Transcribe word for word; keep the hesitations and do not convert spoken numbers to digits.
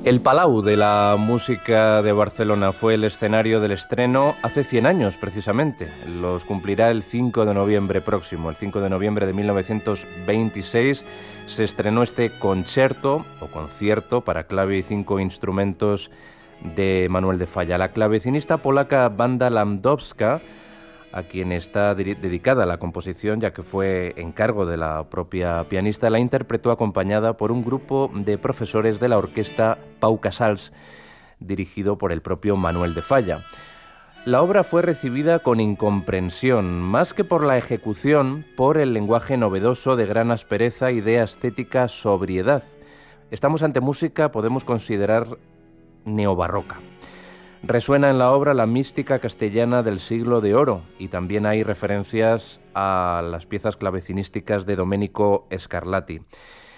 El Palau de la música de Barcelona fue el escenario del estreno hace cien años, precisamente. Los cumplirá el cinco de noviembre próximo. El cinco de noviembre de mil novecientos veintiséis se estrenó este concierto o concierto para clave y cinco instrumentos de Manuel de Falla. La clavecinista polaca Wanda Landowska, a quien está dedicada la composición, ya que fue encargo de la propia pianista, la interpretó acompañada por un grupo de profesores de la orquesta Pau Casals, dirigido por el propio Manuel de Falla. La obra fue recibida con incomprensión, más que por la ejecución, por el lenguaje novedoso de gran aspereza y de estética sobriedad. Estamos ante música, podemos considerar, neobarroca. Resuena en la obra la mística castellana del siglo de oro y también hay referencias a las piezas clavecinísticas de Domenico Scarlatti.